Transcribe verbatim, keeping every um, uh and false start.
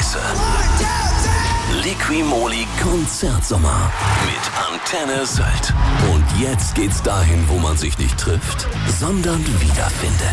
Kulisse. Liqui-Moly Konzertsommer mit Antenne Sylt. Und jetzt geht's dahin, wo man sich nicht trifft, sondern wiederfindet.